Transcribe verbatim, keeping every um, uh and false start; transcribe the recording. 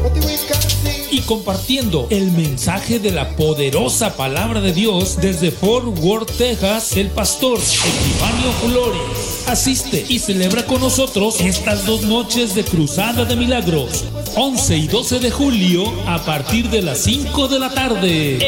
y compartiendo el mensaje de la poderosa palabra de Dios desde Fort Worth, Texas, el pastor Epifanio Flores. Asiste y celebra con nosotros estas dos noches de Cruzada de Milagros, once y doce de julio, a partir de las cinco de la tarde.